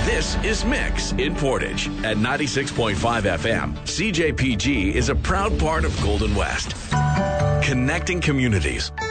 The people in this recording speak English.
This is Mix in Portage at 96.5 FM. CJPG is a proud part of Golden West, connecting communities.